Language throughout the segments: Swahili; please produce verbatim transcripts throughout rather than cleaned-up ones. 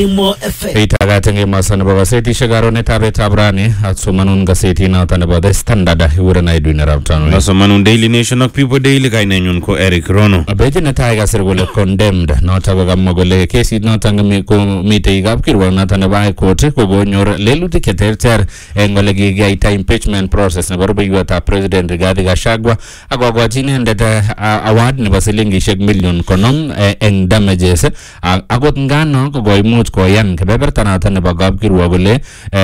Itagatenge masana ba gaseti shagarone tabe tabrani atsumanun gaseti na tanaba the standard hiwara na idwina raptano nasomanun Daily Nation of People Daily kainenyun ko Eric Rono abeje na taiga sirgole condemned na taga gamogole kesi na tanga mi ko mite igap kirwa na tanaba court ko gonyor leluti keterter engole giga ita impeachment process na baruba yuata president Rigathi Gachagua agwagwa jini ndeta award ni basilingi shek million konom eng damages agot ngano ko goimuch ko yan kebeberta na tan ba gab kirwa gole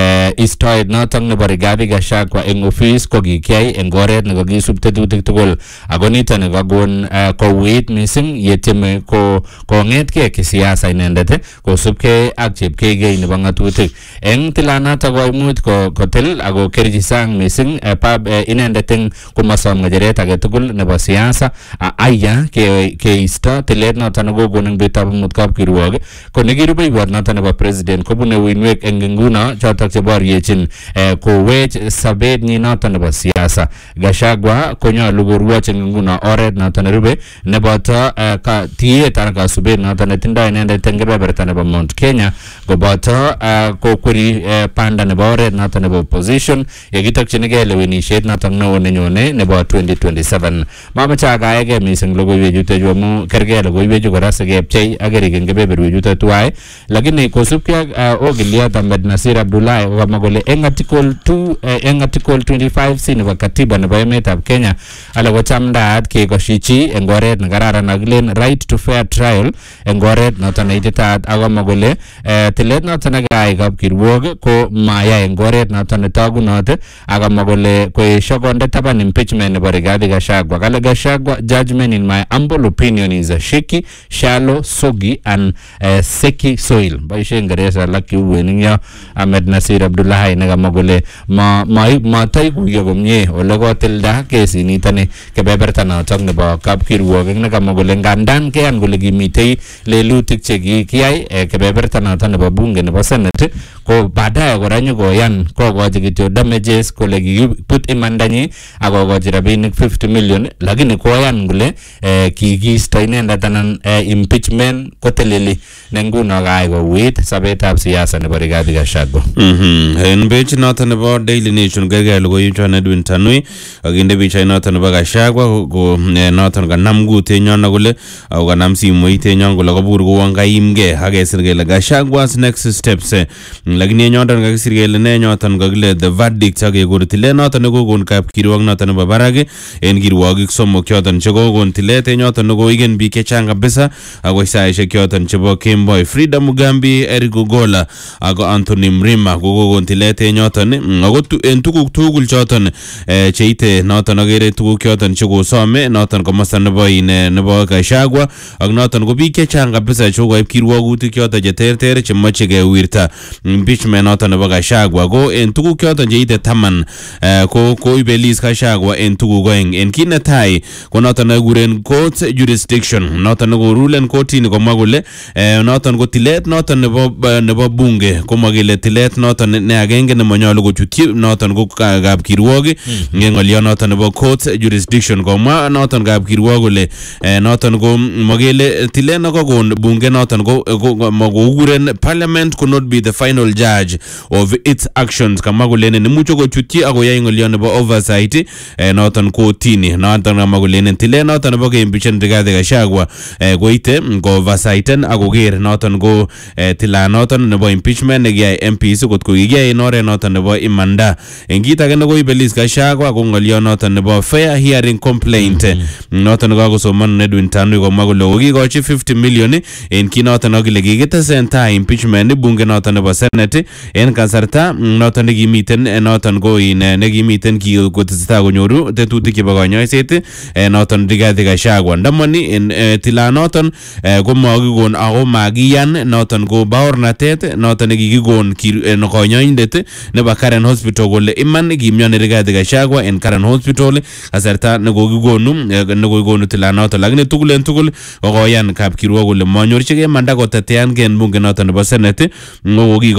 istoid na tan ba Rigathi Gachagua eng office ko gikai eng goret ne gi subte tutik tugol agonita ne gagon ko wait missing yeteme ko ko nget ke ke siasa inendete ko subke akchep ke ge ne banga tutik eng tilana ta goimuch ko ko tel ago kerji sang missing pab inendete ko masom ngajeret age tugul ne ba siasa aya ke ke ista telet na tan go goneng betab mut kab kirwa ko ne giru bay na tan ba president ko bune winwek engenguna chatak che bar yechin ko wech sabed ni na tan ba siasa Gachagua ko nya lugurwa chengenguna oret na tan rube ne bata ka tie tan ka subed na tan tinda nende tengebe bertane ba Mount Kenya go bata ko kuri panda ne oret na tan ba opposition yegitak chinege leweni shed na tan no ne nyone ne ba twenty twenty-seven mama cha ga ege mising logo yejute jomu kerge logo yeju garase ge pchei ageri ngebe beru yejute tuai lakini kosupkia ogilia Ahmed Nasir Abdullahi wa magole eng article two eng article twenty-five sin wa katiba ne bayemet ab Kenya ala wachamda at ke goshichi engoret ngarara naglen right to fair trial engoret notan itita aga magole tilet notan ga igap kirwog ko maya engoret notan tagu note aga magole ko shogonde taban impeachment ne Rigathi Gachagua kala Gachagua judgment in my humble opinion is a shaky shallow soggy and uh, seki soil by shengeresa laki uweninya Ahmed Nasir Abdullahi naga magole ma ma ma tai ku yogomye olego telda kesi ni tane ke beberta na tangne ba kap kirwo naga magole ngandan ke an gole gimitei le lutik chegi kiai ke beberta na tane ba bunge ne ba senate ko baadaye goranyo goyan ko goje gitio damages ko legi put imandani ago goje rabinik fifty million lakini ko yan gole ki gi staine ndatanan impeachment ko teleli nenguna ga go wait sabetab siasa ne Rigathi Gachagua mhm en bech notan about Daily Nation gege logo yincho na dwin tanui aginde bicha notan ba Gachagua go notan ga namgu te nyona gole au ga namsi moite nyongo logo burgo wanga imge hage sirgele Gachagua's next steps lagni nyodan ga sirgele ne nyotan ga gile the verdict hage gurtile notan go gon kap kirwag notan ba barage en girwag somo kyotan chego gon tilete nyotan go igen bi kechanga besa ago saishe kyotan chebo Kimboy Freedom Mugambi Eric Gola ago Anthony Mrima gogo gontilete nyoton ago en tuguk tugul choton cheite noton agere tuguk choton chego some noton komosta nebo ine nebo Gachagua ak noton go bi kechang kabisa chogo kirwogutik choton je terter chemoche ge wirta impeachment noton nebo Gachagua go en tuguk choton cheite taman ko ko ibelis Gachagua en tuguk goeng en kinetai ko noton aguren court jurisdiction noton go rulen courtini ko magole noton go tilet noton nebo nebo bunge ko magile tilet noton ne agenge ne manyalo go chuti noton go gab kirwogi ngengolio noton nebo court jurisdiction ko ma noton gab kirwogo le noton go magile tilet no go bunge noton go mago uguren parliament could not be the final judge of its actions kama go lene ne mucho go chuti ago ya ngolio nebo oversight noton ko tini noton mago lene tilet noton nebo ke impeachment Rigathi Gachagua go ite go oversight ago ger noton go tila noton nebo impeachment ne gi M Ps got ko gi nore noton nebo imanda engita gene go ibelis Gachagua go ngolio noton nebo fair hearing complaint noton go go soman ne dwin tanu go magolo gi go chi fifty million en ki noton go le gi getesenta impeachment bunge noton nebo senate en kasarta noton gi miten noton go in ne gi miten ki go testa go nyoru tetutik ke ba nyoiset noton Rigathi Gachagua ndamani en tila noton go magi gon ago magiyan noton go baornatet noton gi gon kir no konyoindet nebo Karen Hospital gole iman gi myone Rigathi Gachagua en Karen Hospital kasarta ne go gonu ne go gonu tila noton lakini tugul en tugul go yan kap kirwo gole manyorchige manda go tetean gen bunge noton nebo senate ngo gi go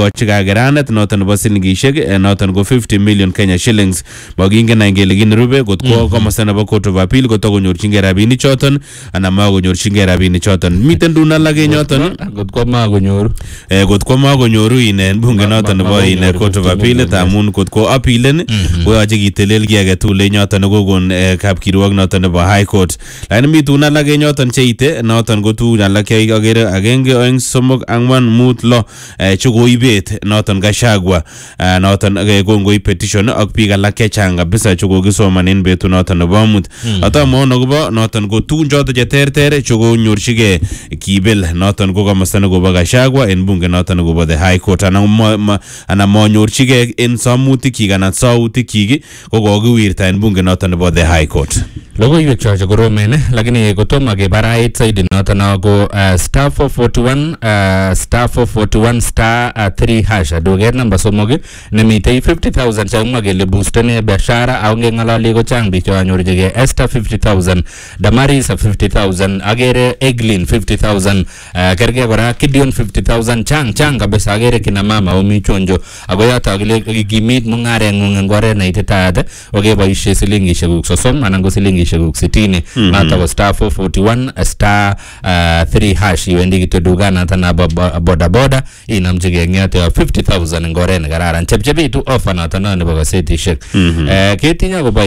kokochi kakeranet noton nebo silingishek noton ko fifty million Kenya shillings. Makingen ngele kin rube kotko komosta nebo Court of Appeal kotakonyorchingei rabinik choton anan makonyorchingei rabinik choton. Miten dun alak yoton kotko makonyoru eh kotko makonyoru ine bunge noton nebo ine Court of Appeal tamun kotko appealen koyoche kitelel ki age tugul yoton kokon kapkirwok noton nebo High Court. Lakini mi tun alak yoton cheite noton ko tun alak agere agenge oeng somok angwan mut lo chukoibet noton Gachagua noton kongoib petition ak biik alak chechang kabisa chukokisomanen betut noton nebo amut. Atamwon akobo noton ko tugun choton cheterter chukonyorchigei kibel noton ko komosta nekobo Gachagua en bunge noton nekobo the High Court anan anan manyorchigei en samutik anan sautik ko kokiwirta en bunge noton nebo the High Court. Logoiwek choche koromen lakini kotomo kebarait zaidi noton ko star four forty-one star four forty-one star three hash duket namba somok nemitei fifty thousand chakimwa kele boostene biashara au ngengalali ko chang biik chekanyorchigei. Esther fifty thousand, Damaris fifty thousand, agere Eglin fifty thousand, kerge kora Gideon fifty thousand. Chang chang kabisa agere kina mama omi chonjo ako yoto kile kikimit mungarengung eng oret neititaat okeboishe silingishek sosom anan ko silingishek sitini noto ko star four forty-one star three hash iwendi kityo dukana tana boda boda inamchigei ngyote fifty thousand eng oret nekararan. Chepchepitu offer noto nebo gazetishek. Ketinye kobo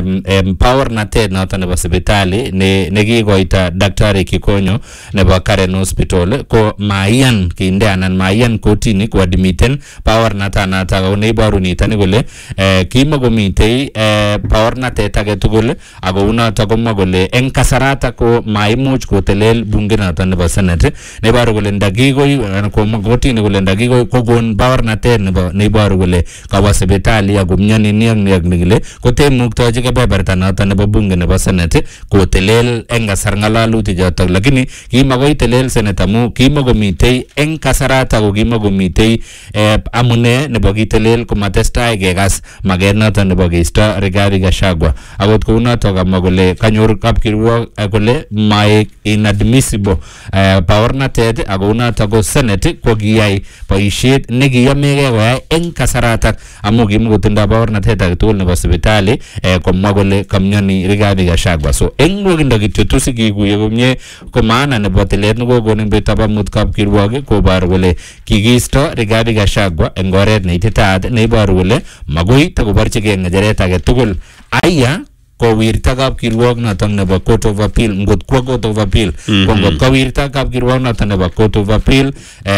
in powernatet noto nebo sipitali nekikoita Daktari Kikonyo nebo Karen Hospital ko maiyan kinde anan maiyan kotini koadmiten powernatanata ko neiboru nitoni kole kimakomitei powernatet age tugul ako unoto komwa kole eng kasarata ko maimuch kotelel bunge noto nebo Senate neiboru kole ndakikoi komwa kotini kole ndakikoi kokon powernatet nebo neiboru kole kawa sipitali ako myoni niak niak nikile kotemuktochi kebeberta noto nebo bunge nebo Senate kotelel eng kasar ngalalutik chotok, lakini kimakoitelel Senate amu kimakomitei eng kasarata ko kimakomitei amune nebo kitelel komatestai kekas maget noto nebo keisto Rigathi Gachagua. Akot kou noto kamwa kole kanyor kapkirwok kole maek inadmissible powernatet ako noto ko Senate ko kiyai boisiet nekiyomegei koyai eng kasaratak amu kimukotindoi powernatet age tugul nebo sipitali komwa kole kamyoni Rigathi Gachagua. So eng nwokindo kityo tusikikuye komye ko maana nebo tilet nekokonin betutab amut kapkirwok koboru kole kikiisto Rigathi Gachagua eng oret neititaat neiboru kole magoi takoborchigei ng'echeret age tugul. Aya kowirta kapkirwok noton nebo Court of Appeal ngot kwa Court of Appeal ko ngot kowirta kapkirwok noton nebo Court of Appeal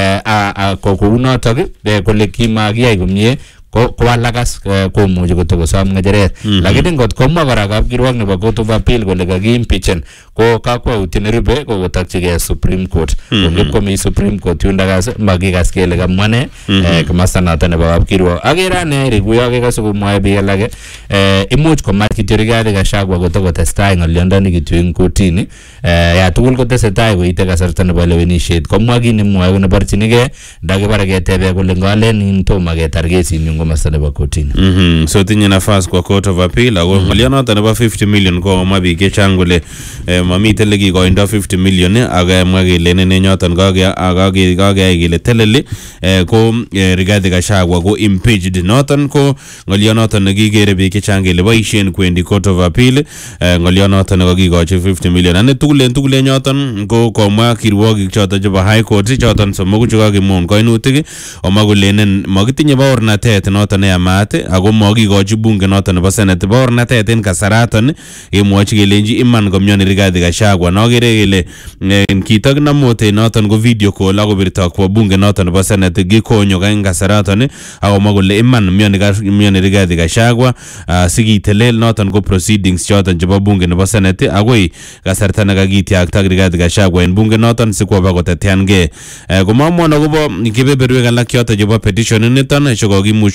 ko kou notok kole kimakiyai komye ko alakas komuchi kotokosom ng'echeret. Lakini ngot komwa kora kapkirwok nebo Court of Appeal kole kakiimpeachen ko kakwautiet nerube ko kotakchigei Supreme Court. Ngip komi Supreme Court yundakas makikas kele kamwa ne komasta noto nebo kapkirwok. Agere ane rikuyo kekase komwae biik alake imuch komach kityo Rigathi Gachagua kotokotestai ng'olyondoni kityo eng kotini ya tugul kotesetai koite kasarta nebo lewenisiet komwa kit nemwoe neborchinigei ndakibare ketebe kole ngalen in tomo ketar kesinyu komasta nebo kotini. Mhm so tinye nafas kwa Court of Appeal ako ng'olyonoto nebo fifty million ko komwa biik chechang kole mamiten lekikoindo fifty million akamwa kele nene nyoton kakeyai kele teleli ko Rigathi Gachagua ko impeached. Noton ko ng'olyonoton nekikere biik chechang kele boisien kwendi Court of Appeal ng'olyonoton nekakikochi fifty million. Ane tugulen tugulen yoton ko komwa kirwokik choton chebo High Court choton somoku chekakimwon kainutik omwa kolenen makitinye baornatet noton neyamat ako makikochi bunge noton nebo Senate baornatet en kasaraton kemwochi kelenji iman komyoni Rigathi Gachagua. Nokere kele kitok namote noton ko video call akobirto kwa bunge noton nebo Senate Gikonyo eng kasaraton akomwa kole iman myoni Rigathi Gachagua sikitelel noton ko proceedings choton chebo bunge nebo Senate akoi kasarta nekakitiakta Rigathi Gachagua en bunge noton sikwo bakoteteangei. Komamwon akobo kebeberwek alak choton chebo petition niton chekokimuch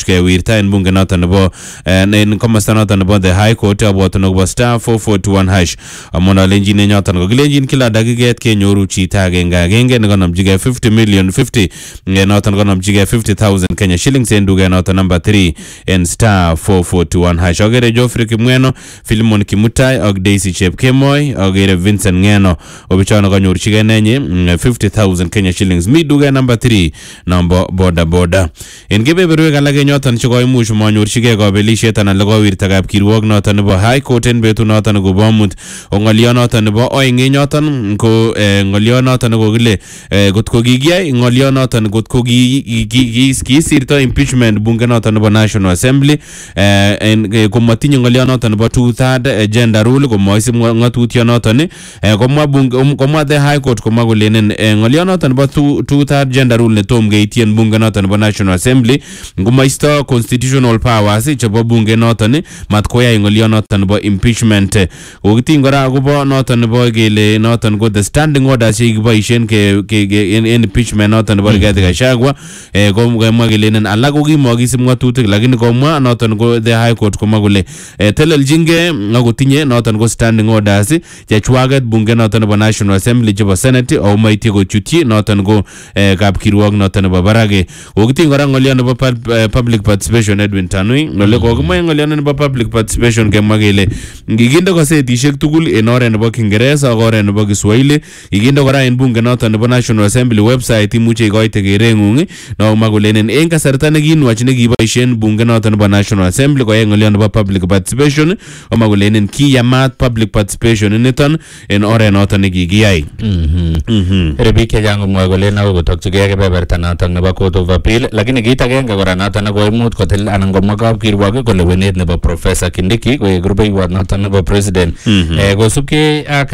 kewirta en bunge noton nebo en komasta noton nebo the high court abwatun akobo star four four two one hash amon alenjin enyoton kokilenjin kila dakiket kenyoru chito agenge agenge nekonomchigei fifty million fifty noton konomchigei fifty thousand Kenya shillings en duket noton number three en star four four two one hash. Agere Geoffrey Kimweno, Philemon Kimutai ak Daisy Chepkemoi, agere Vincent Ngeno obichano kanyorchigei nenyi fifty thousand Kenya shillings mi duket number three number boda boda. En kebeberwek alak enyoton chekoimuch manyorchigei kabelisiet anan lekowirta kapkirwok noton nebo high court en betut noton nebo amut ng'olio noton nebo oeng enyoton ko ng'olio noton kokile kotko kikiyai ng'olio noton kotko kisirto impeachment bunge noton nebo National Assembly en komatinye ng'olio noton nebo two third gender rule komoisib ng'atutio noton komwa bunge komwa the high court komwa kolenen ng'olio noton nebo two third gender rule netom keitien bunge noton nebo National Assembly ngomoisto constitutional powers chebo bunge noton matkoyai ng'olio noton nebo impeachment. Kokitin kora akobo noton nebo kele noton ko the standing orders chekiboisien ke en impeachment noton nebo Rigathi Gachagua komwa kelenen alak kokimokisib ng'atutik lakini komwa noton ko the high court komwa kole teleljingei akotinye noton ko standing orders chechwaget bunge noton nebo National Assembly chebo Senate au maityi kochutyi noton ko kapkirwok noton nebo Barage. Kokitin kora ng'olio nebo public participation Edwin Tanui ole kokimwa ng'olio nebo public participation kemwa kele ngikinde kosetishek tugul en oret nebo Kiingereza ak oret nebo Kiswahili ikinde kora en bunge noton nebo National Assembly website imuche ikoite kereng'ung no komwa kolenen en kasarta nekinwach nekiboisien bunge noton nebo National Assembly koyai ng'olio nebo public participation komwa kolenen kiyamat public participation niton en oret noton nekikiyai. Biik chechang komwoe kolen akoi kotokyigei kebeberta noton nebo Court of Appeal lakini kiit agenge kora noton nekoimuch kotil anan komwa kapkirwok kolewenet nebo Professor Kindiki koek rubeiwot noton nebo president kosubkei ak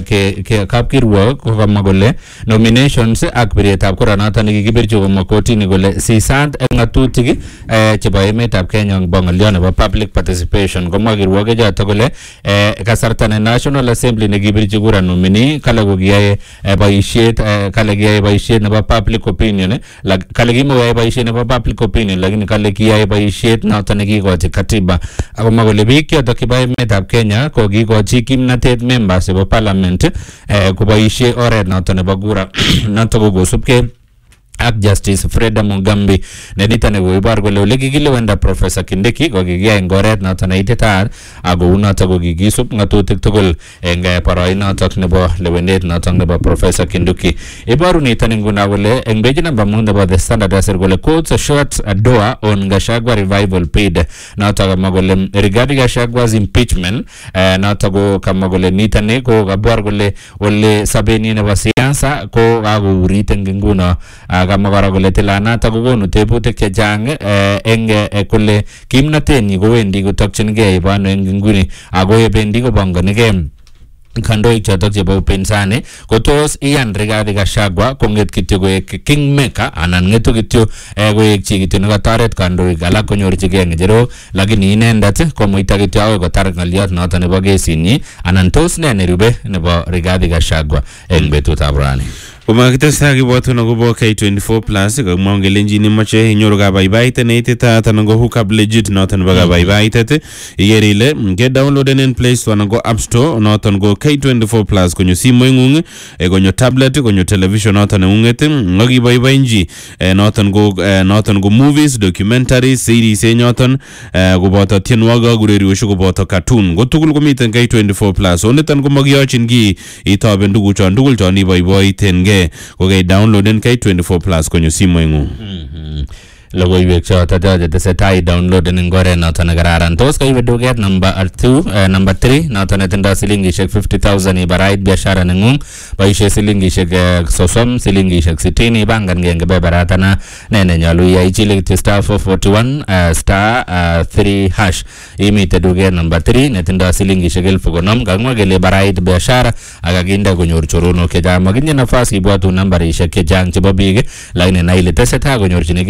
kapkirwok kokamwa kole nominations ak biretab kura noton nekikibirchi komwa kotini kole sisant ak ng'atutik chebo emetab Kenya bo ng'olio nebo public participation komwa kirwoket choto kole kasarta ne National Assembly nekibirchi kura nominee kale kokiyae boisiet kale kiyae boisiet nebo public opinion kale kimakoyae boisiet nebo public opinion lakini kale kiyae boisiet noton nekikochi katiba akomwa kole biik choto chebo emetab Kenya ko kikochi kimnatet members chebo parliament koboisie oret noton nebo kura noton ko kosubkei ak Justice Freda Mugambi nenito nekoibor kole ole kikilewenda Professor Kindiki kokikiyai eng oret noton neititaat ako unoto kokikisub ng'atutik tugul eng boroinotok nebo lewenet noton nebo Professor Kindiki. Iboru niton nguno kole eng page number mut nebo The Standard asir kole courts shut a door on Gachagua revival bid noto kamwa kole Rigathi Gachagua's impeachment noto ko kamwa kole nito ni ko kabor kole ole sabeni nebo siasa ko kakourit eng nguno kamwa kora kole tilanato kokonu tebutik chechang eng kole kimnatenyi kowendi kotokyingei ibano eng nguni ako yebendi kobanganigei kandoik chotok chebo upinzani kotos iyan Rigathi Gachagua kong'et kityo koek kingmaker anan ng'etu kityo koek chi kityo nekatoret kandoik alak konyorchigei ng'echerok lakini inendet komuita kityo akoi kotar ng'oliot noton nebo kesinyi anan tos ne nerube nebo Rigathi Gachagua eng betutab rani. Komakitestai kibwatun akobo K twenty-four plus kamwa kelenjin imoche inyoru kabaibaitet neititaat anan ko hookup legit noton nebo kabaibaitet iker ile kedownloaden en Play Store anan ko App Store noton ko K twenty-four plus konyo simoing'ung konyo tablet konyo television noton neng'ung'et ak iboiboenji noton ko noton ko movies, documentaries, series enyoton koboto tienwogik ak ureriosiek koboto cartoon ko tugul komiten K twenty-four plus oniton komakiyochin ki itoben tuguchon tugul chon iboiboitengei kokei downloaden K twenty-four plus konyo simoing'ung. Logoiwek choto choto tesetai downloaden eng oret noton nekararan. Tos kaiwe duket number two number three noton netindoi silingishek fifty thousand ibarait biashara neng'ung boisie silingishek sosom silingishek sitini ibangan eng kebeberatana ne nenyolu iyai ichile kityo star four forty-one star three hash imite duket number three netindoi silingishek elfu konom kakimwa kele barait biashara akakinde konyor choronok chechang makinye nafas ibwatu nambarishek chechang chebo biik lakini naile tesetai konyorchinigei chiki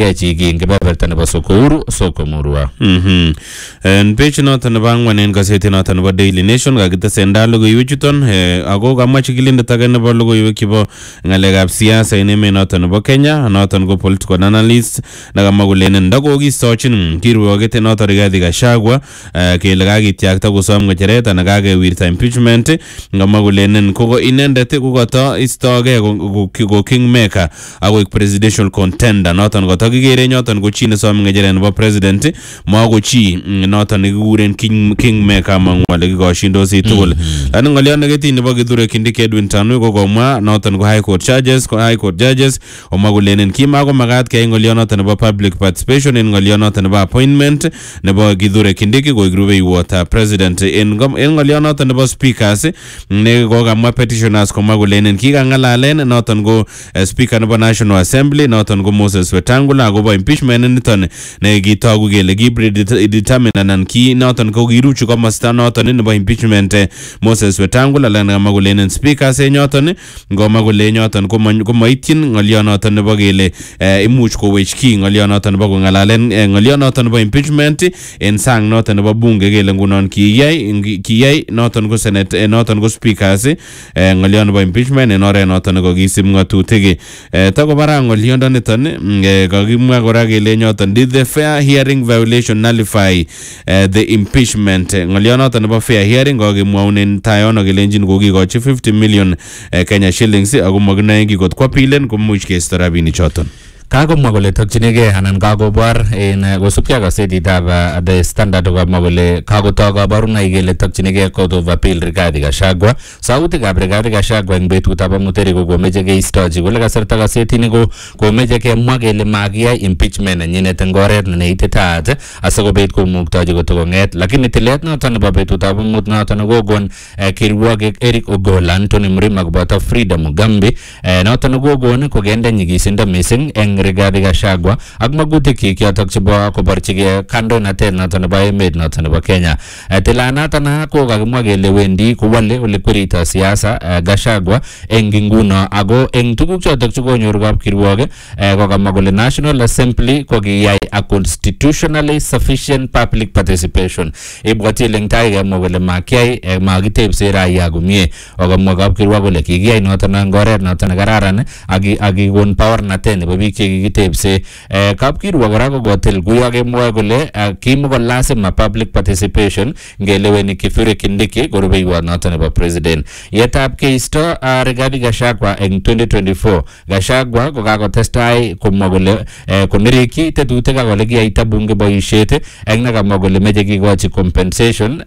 eng kebeberta nebo Sokuru Sokomurwa. Mhm. En page noton nebo angwan en gazetit noton nebo Daily Nation kakitesenda logoiwek chuton ako kamwa chikilindet age nebo logoiwek chebo ngalekab siasa en emet noton nebo Kenya noton ko political analyst nakamwa kole ndakokistochin kirwoget noton Rigathi Gachagua kele kakityakta kosom ngecheret anan kakewirta impeachment ngamwa kole nen koko inendet kokoto istoge ko kingmaker akoik presidential contender noton koto kikere nyoton ko chi nesom ngecheret nebo president mako chi noton nekikuren king kingmaker mangwale kikoshindosi tugul. Ani ngolion neketi nebo Kithure Kindiki Edwin Tanui ko komwa noton ko high court judges ko high court judges omwa kole nen kimako makat keyai ngolion noton nebo public participation en ngolion noton nebo appointment nebo Kithure Kindiki koik rubeiwot president en en ngolion noton nebo speakers ne kokamwa petitioners komwa kole nen kikangalalen noton ko speaker nebo National Assembly noton ko Moses Wetangula akobo impeachment niton ne kitogu kele kipredetermine anan ki noton ko kiruchu komosta noton nebo impeachment Moses Wetangula lan kama kole nen speakers en yoton ngoma kole nyoton ko moityin ngolion noton nebo kele imuch kowech ki ngolion noton nebo kongalalen ngolion noton nebo impeachment en sang noton nebo bunge kele ngunon kiyai kiyai noton ko senate noton ko speakers ngolion nebo impeachment en oret noton ko kisib ngatutik tako bara ngolion niton kakimwa kora kele nyoton did the fair hearing violation nullify uh, the impeachment ngolion noton nebo fair hearing kakimwaunen tayono kelenjin kokikochi fifty million uh, Kenya shillings ako makinae kikot kwa pilen komuch kesto rabinik choton. Kakomwa kole tokchinigei anan kakobor en kosubkei ak gasetitab The Standard komwa kole kakotoi kabarunoik kele tokchinigei Court of Appeal Rigathi Gachagua. Sautikab Rigathi Gachagua eng betutab amuteri ko komeche keistochi kole kasarta gasetini ko komeche kemwa kele makiyai impeachment nenyinet eng oret neititaat asikobit komuktochi kotokonget, lakini tilet noton nebo betutab amut noton kokon kirwogik Eric Ogolla, Anthony Mrima koboto Frida Mugambi noton kokon kokende nyigisindo missing eng Rigathi Gachagua ak magutik yotok chebo koborchigei kandoinatet noton nebo emet noton nebo Kenya. Tilanaton ko kakimwa kele wendi kowale ole kwerito siasa Gachagua eng nguno ako eng tuguk chotok chekonyor kapkirwok ko kamwa kole National Assembly ko kiyai a constitutionally sufficient public participation. Ibwati leng tai kemwa kole makiyai makitebse raia komie akamwa kapkirwok kole kikiyai noton eng oret noton nekararan ak akikon powernatet nebo biik kikitebse kapkirwok kora kokotil kuyo kemwoe kole kimoko lazima public participation ngeleweni Kithure Kindiki ko rubeiwot noton nebo president. Yetab keisto Rigathi Gachagua eng twenty twenty-four, Gachagua ko kakotestai komwa kole konereki tetutik ak ole kiyaita bunge boisiet eng nekamwa kole meche kikochi compensation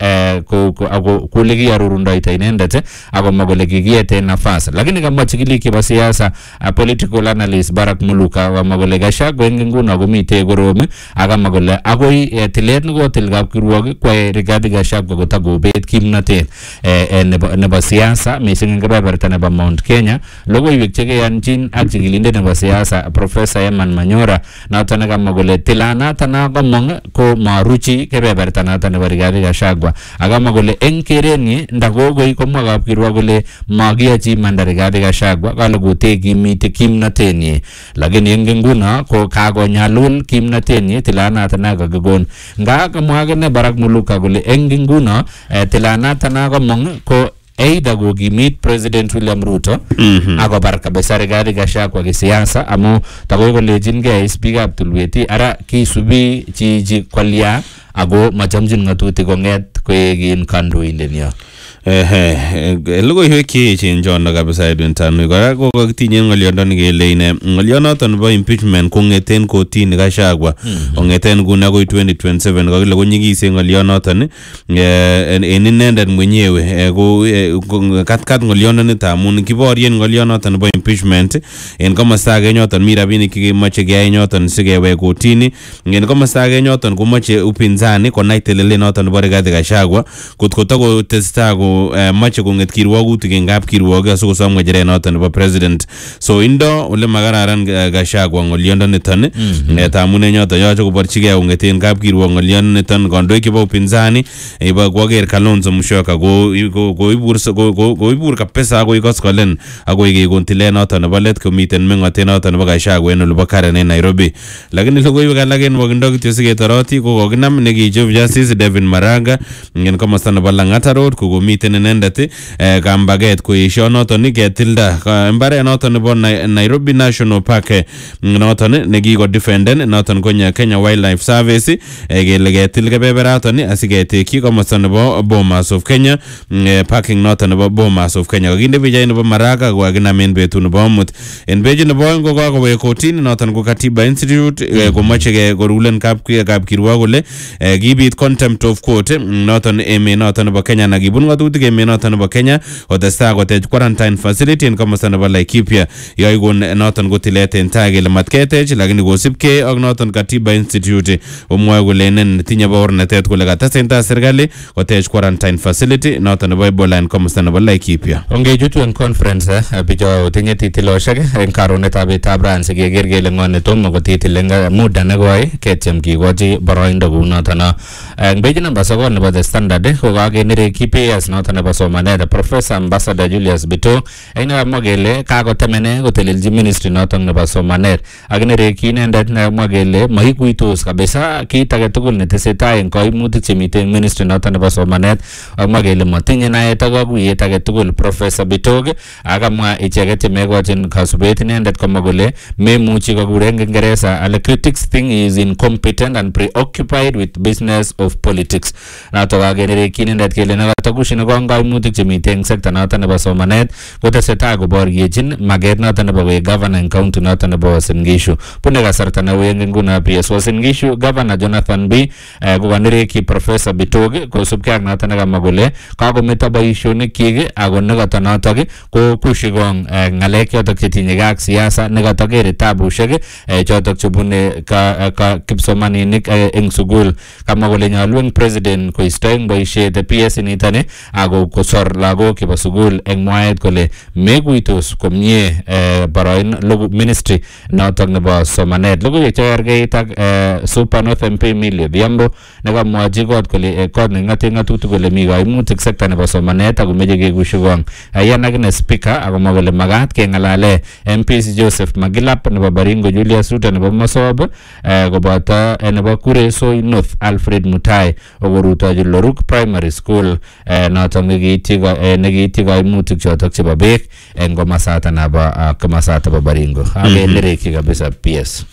ako kole kiarorundoita inendet akomwa kole kikiyete nafas, lakini kamwa chikilik chebo siasa political analyst Barak Muluka kamwa kole Gachagua eng nguno komite korom akamwa kole akoi tilet nekotil kapkirwok kwae Rigathi Gachagua kotakobet kimnatet nebo siasa missing eng kebeberta nebo Mount Kenya. Logoiwek chekeyanchin ak chikilindet nebo siasa Professor Eman Manyora noton nekamwa kole tilanata na komong ko maruchi kebeberta noton nebo Rigathi Gachagua akamwa kole eng kerenyi ndakokoi komwa kapkirwok kole makiyachi imanda Rigathi Gachagua kale kotekimiti kimnatenyi, lakini eng nguno ko kakonyalul kimnatenyi tilanata na kakikon. Nga kamwa akine Barak Muluka kole eng nguno tilanata na komong ko either kokimit President William Ruto Mhm. akobar kabisa Rigathi Gachagua kisiasa amu takoi kolechin speaker tulweti ara kisubi chichi kolya ako machamchin ngatutik konget koekin kandoindet nyo. Eh logoiwek cheechen chono kabisa Edwin Tanui kora ko kakitinye ngoliondoni kele ine ngolionoton nebo impeachment kongeten kotini Gachagua kongeten nguni akoi twenty twenty-seven kakile konyigise ngolionoton en inendet mwenyewe ko katkat ngoliondonito amun kiborien ngolionoton nebo impeachment en komosta age nyoton mi rabinik chekemoche keyai nyoton sikewek kotini, en komosta age nyoton komoche upinzani konai telele noton nebo Rigathi Gachagua kotko tako testaa ko ko mache konget kirwagutik eng kap kirwog asikosom ngecheret noton nebo president. So indo ole makararan Gachagua ngoliondo niton netamun enyoto yoche koborchigei kongeten kap kirwog ngoliondo niton kandoik chebo upinzani iba kwager Kalonzo Musyoka go go ibur go ibur kabisa agoi koskolen agoi kekon tilet noton nebo let komiten mengotet noton nebo Gachagua en olebo Karen en Nairobi. Lakini logoiwek alak en wakindo kityo siketoroti ko kokinam nekichop Justice David Maraga en komosta nebo Lang'ata Road ko komiten inendet kambaget koesio noton ketilda mbaret noton nebo Nairobi National Park noton nekiko defenden noton ko Kenya Wildlife Service kele ketil kebeberaton asiketekyi komosta nebo Bomas of Kenya parking noton nebo Bomas of Kenya. Kakinde pichait nebo Maraga ko kakinam en betut nebo amut. En page nebo oeng ko kakowek kotini noton ko Katiba Institute komoche korulen kap kirwog kole kibit contempt of court noton emet noton nebo Kenya nakibun ngatutik emet noton nebo Kenya kotestai kotech quarantine facility en komosta nebo Laikipia yoe kon noton ko tilet en tai kele matketech lakini kosipkei ak noton Katiba Institute omwoe kole nen tinye baornatet kole katesentai serikali kotech quarantine facility noton nebo Ebola en komosta nebo Laikipia. Ongechutu en conference bicho tinye titiloshek en karonetab betab ran sikeker kele ng'o netomo kotitil muda nekoi ketyem kikochi boroindo kou noton. En page namba sokol nebo The Standard ko kakenerekyi P S noton nebo somanet Professor Ambassador Julius Bito eng nekamwa kele kakotemene kotelelchi ministry noton nebo somanet ak nerekyi inendet nekamwa kele maikuitos kabisa kit age tugul netesetai en koimutik chemiten ministry noton nebo somanet akamwa kele matinye naet ak kakuyet age tugul Professor Bito akamwa icheket chemekochin kasubet inendet komwa kole memuchi kokur eng Kingereza ale critics think he is incompetent and preoccupied with business of politics. Nato kakenerekyi inendet kele nekatakushin kon kaimutik chemiten eng sekta noton nebo somanet kotesetai koboryechin maket noton nebo koek governor eng county noton nebo Uasin Gishu. Bune kasarta neui eng nguno P S Uasin Gishu Governor Jonathan B kokanerekyi Professor Bitog kosubkei ak noton nekamwa kole kakometo boisionikchik ako nekata notok ko kushikong ng'alek chotok chetinyegei ak siasa nekatokere tabushek chotok chebune kipsomaninik eng sukul. Kamwa kole nyolu eng president koisto eng boisiet P S nitoni ako kosor lagok chebo sukul eng mwaet kole mekuitos komie boroin ministry notok nebo somanet. Logoiwek chekerkeit ak Super North M P Millie Odhiambo nekamwochi kot kole kot neng'ate ng'atutik kole mi kaimutik sekta nebo somanet akomeche kekushikong. Yan akine speaker akomwa kole makat keng'alale M Ps Joseph Magilap nebo Baringo, Julius Ruto nebo Mosob koboto nebo Kuresoi North Alfred Mutai okorutochi Loruk Primary School notok nekiityi kaimutik chotok chebo beek eng komasata nebo komasata bo Baringo. Akenerekyi kabisa P S.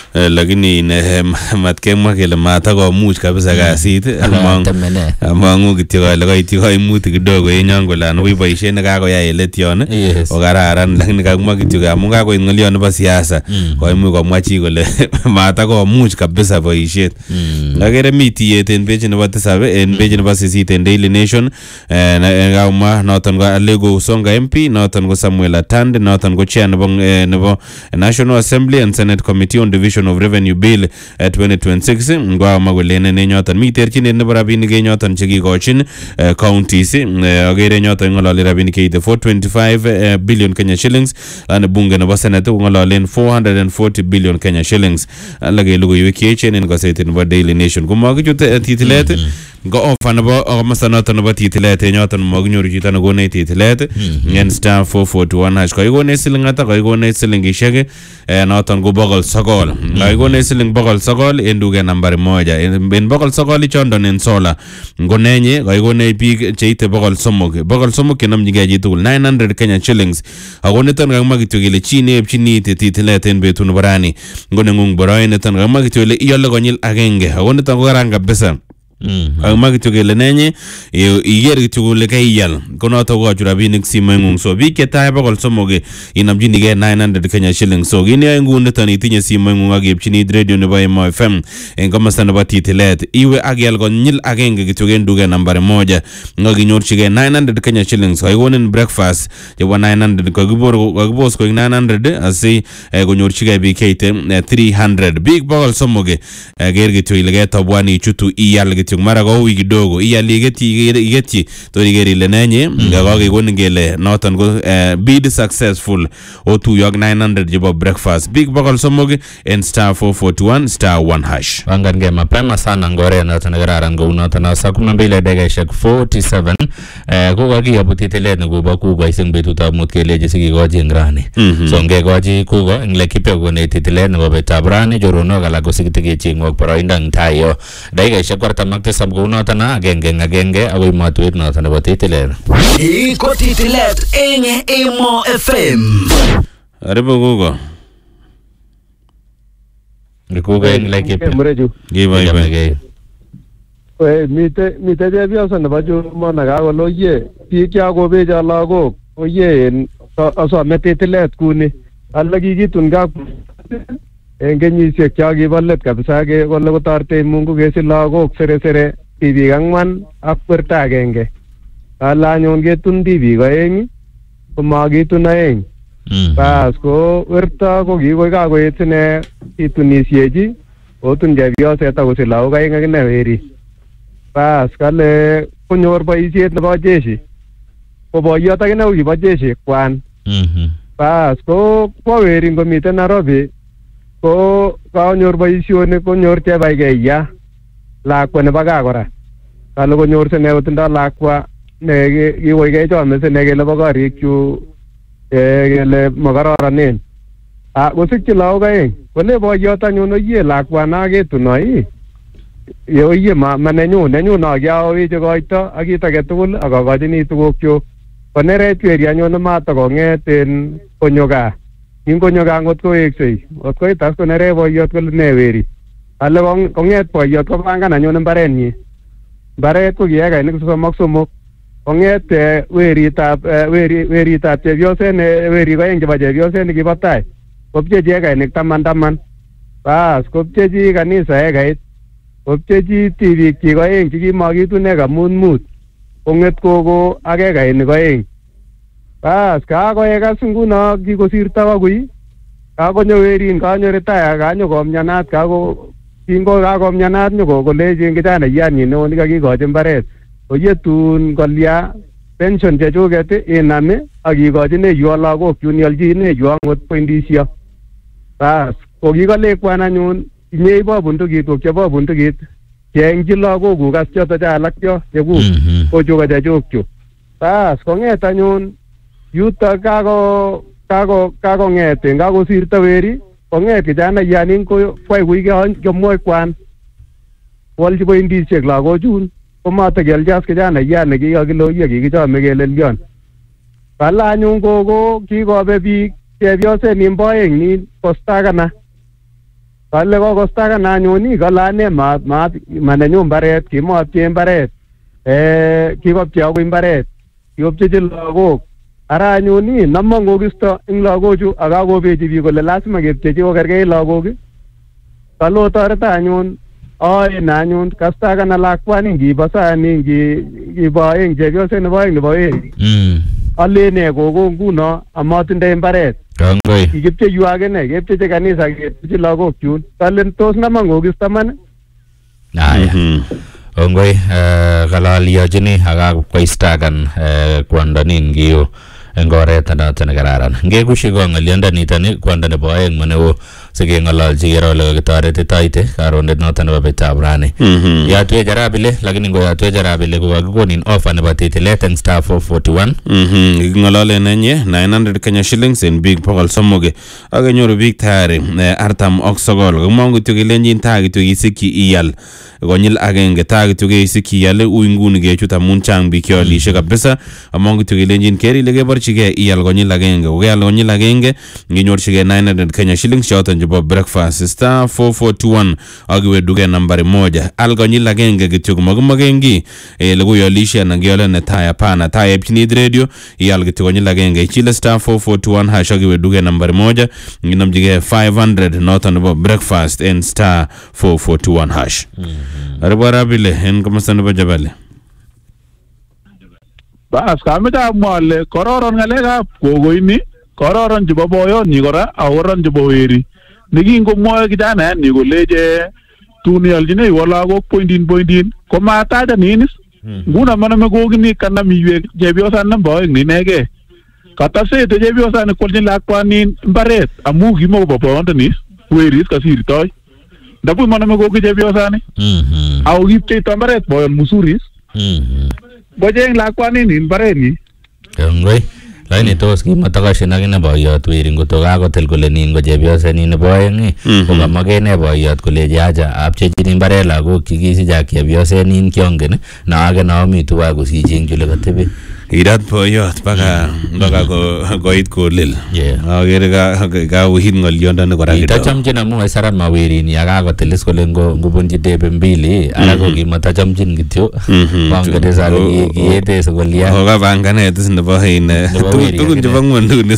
Lakini matkemwa kele matakomuch kabisa kasit amang'u kityo kole koityi kaimutik kidogo enyon kole anan ui boisiet nekakoyai let yon okararan lakini kakimwa kityo amu kakoit ng'olyon nebo siasa koimuch komwa chi kole matakomuch kabisa boisiet. Akere mi tiyet en page nebo tisab en page nebo sisit en Daily Nation kamwa noton ko Alego Usonga M P noton ko Samuel Atande noton ko chair nebo nebo National Assembly and Senate Committee on Division of Revenue Bill uh, twenty twenty-six ngwa magolene ne nyoton mi terchinet nebo rabinik e nyoton chekikochin uh, counties uh, agere nyoton ngolole rabinik keite four hundred twenty-five uh, billion Kenya shillings and bunge nebo Senate ngololen four hundred forty billion Kenya shillings alage logoiwek cheechen en gazeti nebo Daily Nation komakichute titilet go ofa nebo komasta noton nebo titilet e nyoton makinyoru chito nekone titilet en star four forty-one hash koikone siling ata koikone silingishek noton ko bogol sogol koikone siling bogol sogol en duket nambari moja en bogol sogol ichondon en sola ngonenye koikone biik cheite bogol somok bogol somok kenomjingei chitugul nine hundred Kenya shillings ako niton kakimwa kityo kele chi neepchini titilet en betut nebo rani ngoneng'ung boroin niton kakimwa kityo kele iole konyil agenge ako niton ko karan kabisa. Akimwa kityo kele nenye iker kityo kole kaiyal konoto kokochu rabinik simoing'ung so biik chetai bogol somok inamchinigei nine hundred Kenya shillings so kini yoe nguniton itinye simoing'ung ak iepchini radio nebo Emo F M en komosta nebo titilet iwe ak ial konyil agenge kityo en duket nambari moja ngakinyorchigei nine hundred Kenya shillings kakikonin breakfast chebo nine hundred kakibos koik nine hundred asi konyorchigei biik keite three hundred biik bogol somok ker kityo ile ketobwani ichutu ial kityo mara ko ui kidogo iyal igeti igeti to igeri le nenye ngako kekon ngele noton ko bid successful otu yok nine hundred jibo breakfast big bokol somog en star four forty-one star one hash wangan ge mapema sana ngore noton kararan go noton na saa kumi na mbili dakika forty-seven eh ko kakiyabuti tilet ne kobo kugo ising betutab mut keleje sikikochi ngrani so ngekochi kugo ngle kipego ne tilet nebo betab rani joronok alak kosikitike chingok boroindo ngtayo dakika kwartam ak tisab go noton agenge agenge agoi matwet noton nebo tilet iko titilet eng Emo F M aribo kugo kugo ngle kipego gibai bai we mite mite chepyoso nebo Jomo nekakoloye biik chakobecho lagok oye asome titilet kuni ale kikitun kap en kenyisiek chakibo let kabisa kole kotortech Mungu kesich lagok seresere tibik ang'wan ak werto agenge ale anyun ketun tibik oeng komakitun oeng bas ko werto ko kikoi kakoet sine kitunisiechi otun chepyoset akosich lagok oeng akine weri bas kale konyor boisiet nebo jeshi ko boiyot akine kibo jeshi kwan bas ko kwa weri ngomiten Nairobi ko kanyor boisionik konyor chebaigeiya lakwa nebo gaa kora kale konyor sine kotindo lakwa ne kikoi kechome sine kele bo korikchu kele makororonen kosikyi lagok oeng kole boiyot anyun oyie lakwa naketunoi ye oye ma nenyun nenyun akyaweche koito ak kit age tugul ak akochini tugukyuk konerech weri anyun matakong'et en konyo gaa kingonyo gaa ngot koweksei ngot koit as konerech boiyot kole ne weri ale kong'et boiyot kopangan anyun mbarenyi mbaret ko kiekainik sosom ak somok kong'et weritab weritab chepyoset ne werik oeng chebo chepyoset nekibo tai kopchechi ekainik taman taman bas kopchechi kanisa ekait kopchechi tibik chik oeng chekimakitun eka mut mut kong'et koko ak ekainik oeng bas kakoekas nguno kikosirto kakui kakonyo werin kanyo retire kanyo komnyanat kako kingo kakomnyanat nyokolechi kijanayanyi neo nekakikochi mbaret oyetun kolya pension chechuket inam akikochineyo lagok chun iolchineyo angot poindisio bas kokikolekwan anyun inye ibo bundukit chebo bundukit chengchi lagokuk as choto cha alak cho chekuk kochuko chechukchu bas kong'et anyun yuto kako kako kakong'et kakosirto weri kong'et kijanayanin kwai kui komwoi kwan walchi poindisiek lagochun komatakialchi as kijanayan nekikakiloiyo kikichome kelelion kale anyun koko kikobe biik chepyoset nimbo oeng nin kostakana kale kokostakana anyun kale ane manenyu mbaret kimopche mbaret kikopche akoi mbaret kikopchechi lagok ara anyun namo ngokisto ing lagochu akakobechi biik kole lazima kepchechi kokerkeit lagok kale otoreta anyun oen anyun kastakana lakwani ngibo sani ngibo oeng chepyoset nebo oeng nebo weri alene koko nguno amatindoi mbaret kikipchechu akine kepchechi kanisa kepchechi lagok chun kale tos nama ngokisto man aya ongoi kalaliyochini akakwoistakan kwandanin kiyo eng oret noton nekararan ngekushi ko ng'olyondanitoni kwanda nebo oeng maneo sikeng'ololchi kero ole kakitoretitoite karondet noton nebo betab rani yatwech arabile lakini ngo yatwech arabile ko kakikonin offer nebo titilet eng star four forty-one king'ololen enye nine hundred Kenya shillings en biik bokol somok ak kenyoru biik tayari artam ak sokol kamong kityo kelenjin taa kityo kisikyi iyal konyil agenge taa kityo kesikyi iyal ui nguni kechut amun chang biik cheolishe kabisa among kityo kelenjin kerile keborchigei iyal konyil agenge kokeal konyil agenge nginyorchigei nine hundred Kenya shillings choton chebo breakfast star four forty-one ak iwe duket nambari moja al konyil agenge kityo komakimoken kiy logoyolishe anan keole netai hapana taa epchini radio iyal kityo konyil agenge ichile star four forty-one hash ak iwe duket nambari moja nginomchigei five hundred noton nebo breakfast en star four forty-one hash aribara bile en komasta nebo Jabale bas kamita mwale kororon ngalekab kokoini kororon chebo boyot ni kora akoron chebo weri nekingomwoe kijana ni koleje tun ialchine iwo lagok pointin pointin komatacha ninis nguno maname kokini kanam iywek chepyosan namba oeng ninegei katasete chepyosan kwalchin lakwanin mbaret amu kimokobo boyondenis weris kasirtoi ndabuch maname koki chepyosani ako kipcheito mbaret boyon musuris bocheng lakwanin mbarenyi ngoi lakini tos kimatakashin akine boyot weri ngoto kakotil kole nin ko chepyosenyin nebo oeng kokamokene boyot kolechi acha apchechini mbaret lagok chikisich ak chepyosenyin kiongen na ake naomi tuwai kosichin kole katebi irat boyot baka baka koit kolil akere kauhit ng'olyondoni kora kidogo itachamchin amu aisarat mawerini akakotilis kole ngobunchi debe mbili ara kokimatachamchin kityo pangete sale kiete sokolia okapanganet nebo in tugun chebo ng'wonduni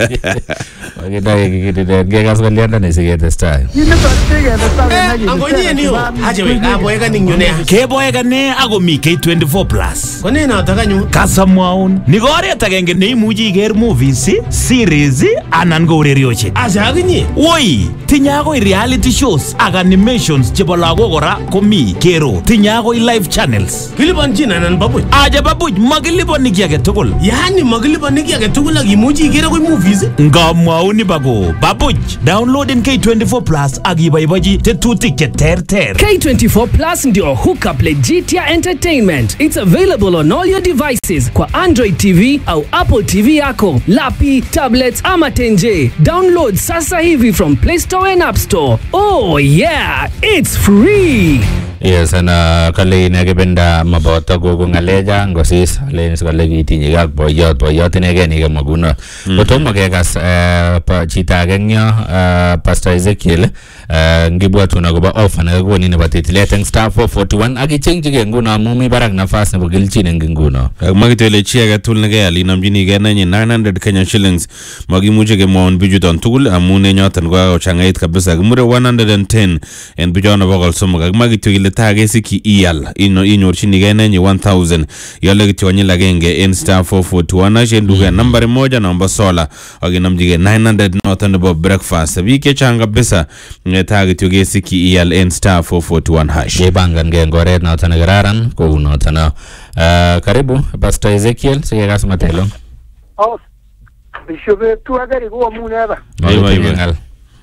kekas kolyondoni siketestai angonye niyo ache we kaboekani nyone keboekane akomi K twenty-four plus kone notok anyun kasamwaun ni oret agenge neimuchi iker movies series anan ko urerioshek acha akinye woi tinye akoi reality shows ak animations chebo lagok kora komi kero tinye akoi live channels kilipanchin anan babuch acha babuch makilipani ki age tugul yani makilipani ki age tugul ak imuchi iker akoi movies ngamwauni bako babuch downloaden K twenty-four plus ak iboibochi tetutik che terter. K twenty-four plus ndio hookup Legitia Entertainment. It's available on all your devices kwa Android T V au Apple T V yako, lapi, tablets ama tenje. Download sasa hivi from Play Store and App Store. Oh yeah, it's free. Yes, ana kale inakipenda maboto gogo ngaleja ngosis ale sikale kitinye kak boyot boyot inegen ike maguno kotomo kekas pa chita agengyo Pastor Ezekiel ngibwatu na goba offer na goni nebo titilet eng star four forty-one akichengjige nguno amu mi barak nafas nebo gilchin eng nguno makitele chi age tugul nekeyal inamchini kenenyi nine hundred Kenya shillings makimuche kemwaun bichuton tugul amu nenyoton kochangait kabisa kimure one hundred ten en bichono bokol somok akimakityo ile tagesiki iyal ino inyorchini kenenyi one thousand yale kityo konyil agenge en star four forty-one ashenduke nambari moja namba sola akinamjige nine hundred noton nebo breakfast biik chechang kabisa ngetagetyo kesiki iyal en star four forty-one hash yebangan ge ngoret noton nekararan kou noton uh, karibu Pastor Ezekiel sikekas matelo oh bishobe tu agari go muneba ayo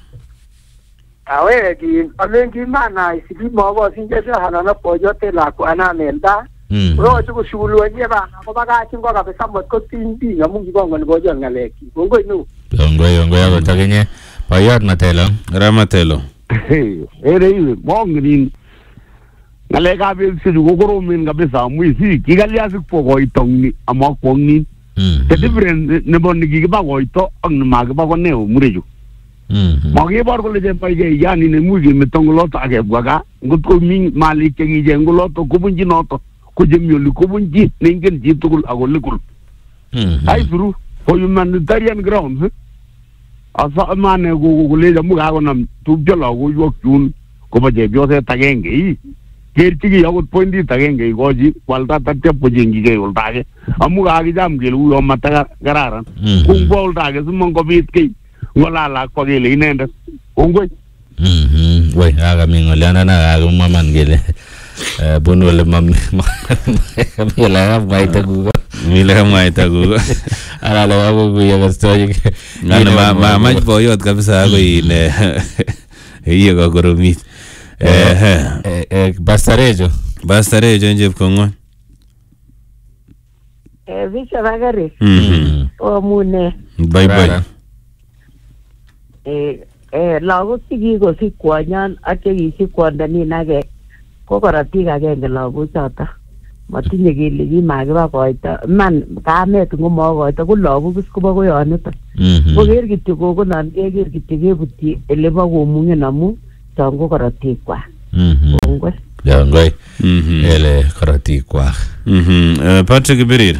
awe ki alengi mana isibi mawo sinjese halana pojote la kwana nenda ro chuko shulu wenye bana ko baga chingo kabisa motko tindi ngamungi bongo ni bojo ngaleki bongo inu bongo bongo yako takenye payat matelo ramatelo ere iwe mongrin ngale ka be sidu gogoro min kabisa muisi kigalia sikpo itongni amakwongni the difference ne bonni giba goito ang magba ko neo mureju magi bar ko le pai ge yani ne mugi metongolo ta ge bwaga ngutko min malik ke gi ngolo to kubunji noto ko jemyoli kubunji ningen jitukul agolikul ay furu for humanitarian grounds asa mane go go le jamu ga ko nam tubjala go yok tun ko ba je biose tagenge yi kertigi yagot pointi tagenge goji walta tatte pojengi ge ultage amu ga gi jam ge lu yo mata gararan kung bol tage sumon ko bit ke ngola la ko gele inenda ongoy mhm we aga mi ngolana na aga maman gele eh bonole mam mila maita gugo mila maita gugo ala la gugo ya gastoy ngana ma ma ma boyot kabisa go ine hiyo go goromit eh eh bastarejo bastarejo nje kongo eh vicha bagari mhm o mune bye bye eh eh lagok chikiko sikwanyan ak chekisikwandanin age ko korotik agenge lagok choto matinye kele kimakiba koito man kamet ngomakoito ko lagok is kobo koyonito koker kityo kokonon keker kityo kebutyi ele bo komungen amu chon ko korotik kwa kongoi kongoi ele korotik kwa Patrick Birir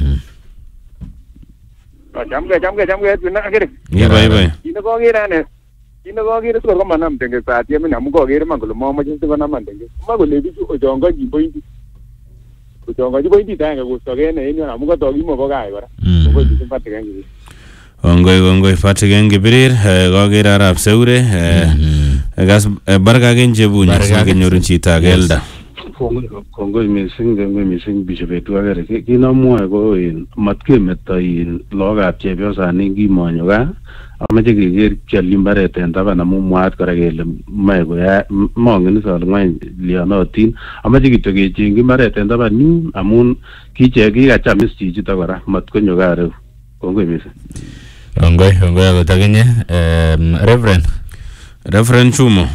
Jamge jamge jamge tuna kiri. Ye bai bai. Ino ko gira ne. Ino ko gira so ko manam tenge saati yemi namu ko gira mangulo mo mo jinsi ko naman tenge. Magulo bisu ojonga ji pointi. Ojonga ji pointi tanga go so gene ino namu ko to gi mo ko gai bara. Ko ji simpati gangi. Ongoi ongoi Patrick Birir ko gira rap seure gas barka gen jebu ni kenyorun chita gelda kongoi mising kongoi mising bishobetu agere kinamwoe ko in matkemeto in logab chepyosanin kimonyo ga amache keker kyalin mbaret en taban amu mwaat kora kele mae koya mongen is ale ngwany lianotin amache kityo kechengchi mbaret en taban yun amun kiche kikachamis chichito kora matkonyo kareu kongoi mising kongoi kongoi akot akinye Reverend Reverend Chumo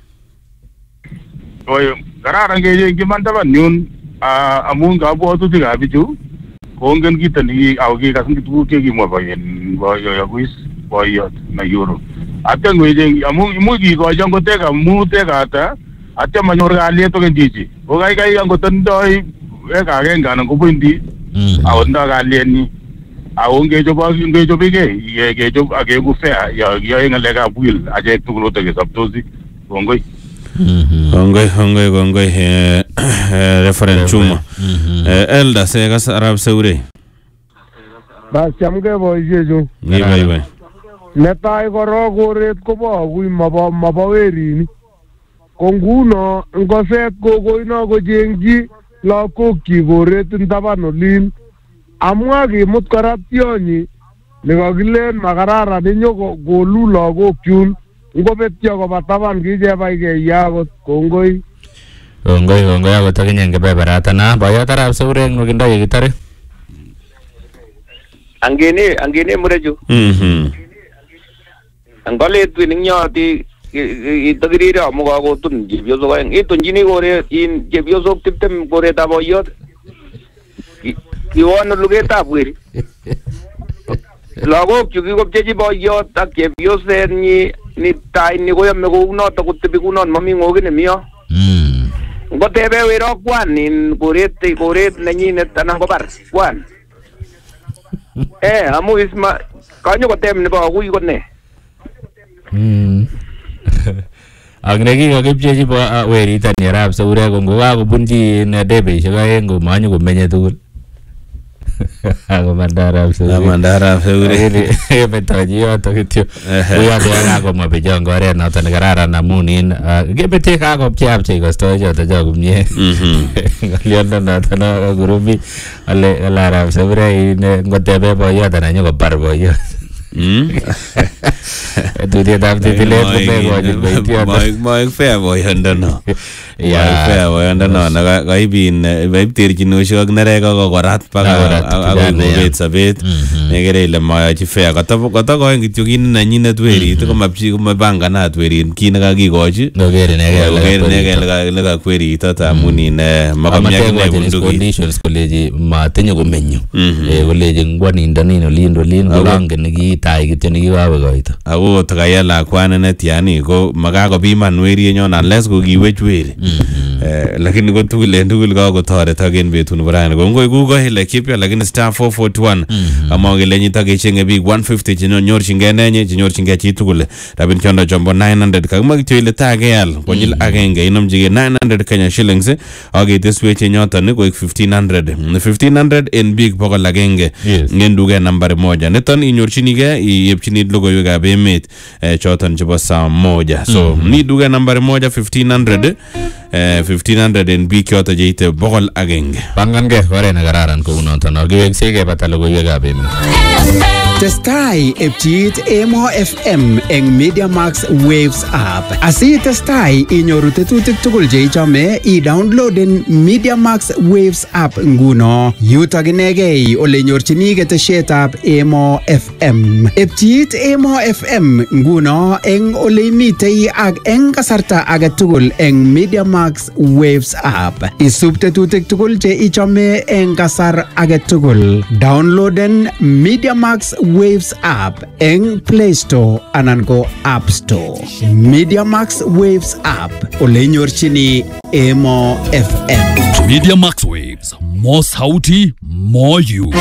oyo kararan kechengchi man taban yun amun kabwatutikab bichu kongen kito ni ako kikas tuguk chekimwa boyen boyokuis boyot na yuro atya ngwecheng amun imuch kikochi angot eka mut eka ata atya manyor kalyet token chichi ko kaikai angot tindoi eka agenge anan ko pointi ako tindoi kalyetnyi ako ngechobikei kechop akeku fair yokiyoe ng'alekab will achek tugul oto kesoptosi kongoi kongoi kongoi kongoi Reverend Chumo Elda sekas arab seure bas chamke boishe chu ibai ibai netai korok koret kobo akui mabo mabo werini ko nguno ngoset kokoino kochengchi lagokchi koret ntaban olin amwa kimut kora tionyi nekakilen makararan inyo kolu lagokchun ngobetyo koba taban kichebai keya akot kongoi kongoi kongoi akot akinye eng kebeberatana boyot arap seureng nukindo yekitare angene angene mureju mhm angolet win nyoti itagirira amu kakotun chepyosok aeng itunjini koret in chepyosok tiptem koretab boyot iwon lugetab weri lagok chu kikopchechi boyot ak chepyosenyi ni tai ni koyome kounoto kotebi kunon mami ng'okit nemiyo ngotebe wero kwan in koret koret nenyinet anan kobar kwan eh amu isma kanyo kotem nebo akui kone ak nekikakipchechi bo weriton yerab seure ko ngokakobunchi debeshek aeng komanyo komenye tugul ako mandarab seure mandarab seure ebetochi yoto kityo uyoto yakakomwa bichon oret noto nekararan amun in kebete kakopcheapchei kostoi choto cho kumye ng'oliondo noto no kurumi ale arab seure ngotebe boyot anan nyokobar boyot Tutietab titilet komekochin koityono moek fair boyondono moek fair boyondono kaibin baib terchinosiek ak nerek akokorat baka akoi kobet sobet nekere ile moyochi fair kotokoin kityo kit nenyinet werit komapanganat werit kit nekakikochi koker ineke lekakwerit amun in makomiakine conditions kolechi matinye komenyu kolechi ngwanindonin olin olin kokangen nekitai kityo nekikawe koito ako takaya lakwana netiani ko makakopiman werienyon unless ko kiwech weri lakini ko tugul en tugul kakotoret agen betut nebo rani kongoi kuko ile kipya lakini star four forty-one amongele nyita kechenge big one fifty chenyorchingei nenye chenyorchingei chi tugul rabin chondo chombo nine hundred kakuma kityo ile takeal konyil agenge inomjige nine hundred Kenya shillings aketesweche nyoton koik fifteen hundred fifteen hundred en big bokol agenge ngenduge nambari moja niton inyorchinigei iyepchini logoiwekab emet choton chebo saa moja so ni duge nambari moja fifteen hundred fifteen hundred en bik yoto jeite bokol agenge pangange oret nekararan kounoton akiweksei kebata logoiwekab emet Testai epchiit Emo F M eng Media Max Waves app. Asi testai inyoru tetutik tugul che ichome i-downloaden Media Max Waves app nguno. Yutok inegei ole nyorchini ketesietab Emo F M. Epchiit Emo F M nguno eng ole imitei ak eng kasarta age tugul eng Media Max Waves app. Isub tetutik tugul che ichome eng kasar age tugul. Downloaden Media Max Waves app eng Play Store anan ko App Store. Media Max Waves app ole nyorchini Emo F M. Media Max Waves, more sauti, more you.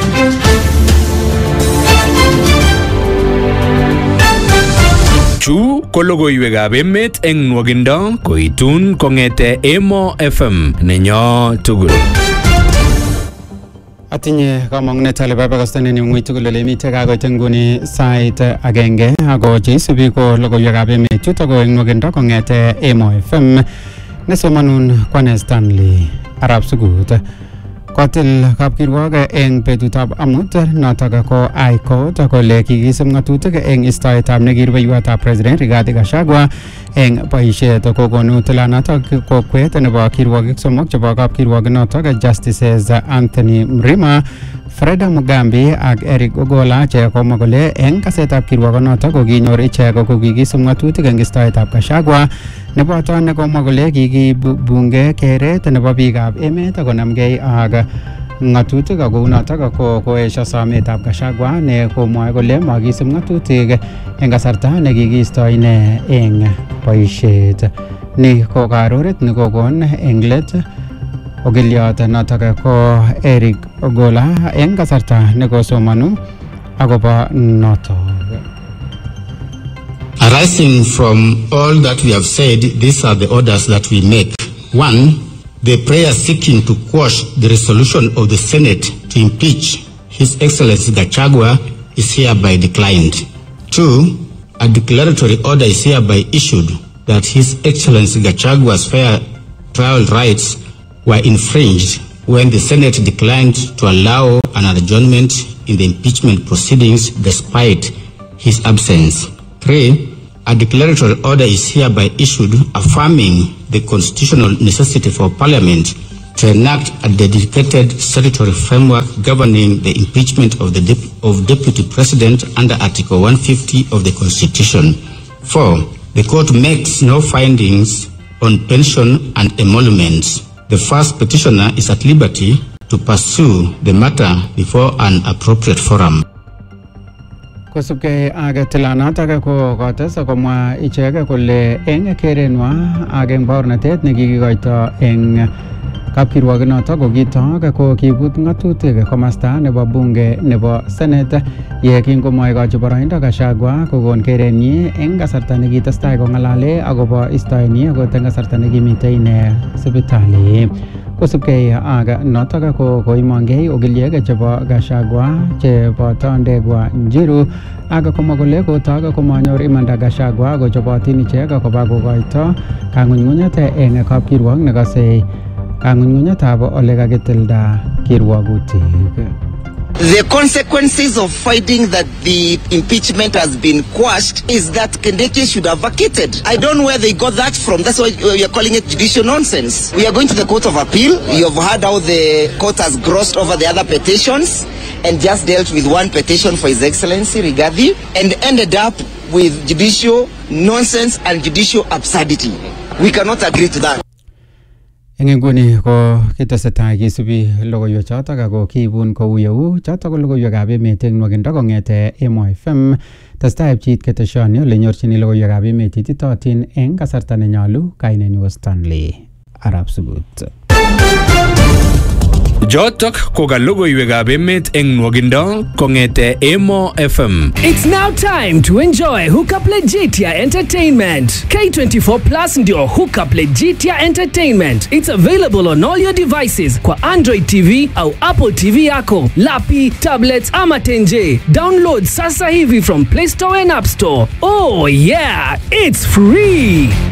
Chu ko logoiwekab emet eng nwogindo koitun kong'ete Emo F M nenyo tugul. Atinye kamang'unet ale babakastane ni ng'ui tugul ole mite kakoit nguni sait agenge ako cheisubi ko logoiwekab emet chutok ko eng nwokindo kong'ete Emo F M nesomanun Kwane Stanley Arap Sugut. Kotil kapkirwok eng betutab amut notok ko High Court kole kikisub ng'atutik eng istoetab nekirubeiwotab President Rigathi Gachagua eng boisiet kokonu tilanotok kokwet nebo kirwokik somok chebo kapkirwok notok Justices Anthony Mrima, Freda Mugambi ak Eric Ogola che komwa kole eng kasetab kirwokonotok ko kinyor ichek ko kikisub ng'atutik eng istoetab Gachagua neboto nekomwa kole kikibunge keret nebo biikab emet konamgei ak ng'atutik ako unotok ko koesho sometab Gachagua ne komwoe kole makisub ng'atutik eng kasarta nekikiisto ine eng boisiet. Ni ko karoret nekokon eng let ogiliot notok ko Eric Ogola eng kasarta nekosomanu akobo notok. Arising from all that we have said, these are the orders that we make. One, the prayer seeking to quash the resolution of the Senate to impeach His Excellency Gachagua is hereby declined. Two, a declaratory order is hereby issued that His Excellency Gachagua's fair trial rights were infringed when the Senate declined to allow an adjournment in the impeachment proceedings despite his absence. Three, a declaratory order is hereby issued affirming the constitutional necessity for Parliament to enact a dedicated statutory framework governing the impeachment of the dep- of Deputy President under Article one fifty of the Constitution. Four, the court makes no findings on pension and emoluments. The first petitioner is at liberty to pursue the matter before an appropriate forum. Kosubkei ak tilanotok ko kotes komwa ichek kole eng kerenwa ak eng baornatet nekikikoito eng kapkirwok notok ko kitok ko kibut ng'atutik komasta nebo bunge nebo Senate ye kingomwoe kochi boroindo Gachagua kokon kerenyi eng kasarta nekitestai kong'alale akobo istoenyi akot eng kasarta nekimitei ine sipitali. Kosubkei ak notok ko koimongei ogiliek chebo Gachagua cheboto Ndegwa Njiru ak komwa kole kotok komanyor imanda Gachagua kochobotin ichek akobo kokoito kang'unyng'unyet eng kapkirwok nekosei kang'unyng'unyetab ole kakitilda kirwogutik. The consequences of finding that the impeachment has been quashed is that Kindiki should have vacated. I don't know where they got that from. That's why we are calling it judicial nonsense. We are going to the Court of Appeal. You have heard how the court has grossed over the other petitions and just dealt with one petition for His Excellency Rigathi and ended up with judicial nonsense and judicial absurdity. We cannot agree to that. Eng inguni ko kitesetai kisubi logoiwek chotok ako kiibun kou yeu chotok ko logoiwekab emet eng nwokindo kong'ete Emo F M. Testai pchit keteshoni ole nyorchini logoiwekab emet ititootin eng kasarta nenyolu. Kainenyu Stanley Arap Sugut. Jotok ko ka logoiwekab emet eng nwokindo kong'ete Emo F M. It's now time to enjoy Hookup Legitia Entertainment. K twenty-four Plus ndio Hookup Legitia Entertainment. It's available on all your devices kwa Android T V au Apple T V yako, lapi, tablets ama tenje. Download sasa hivi from Play Store and App Store. Oh yeah, it's free.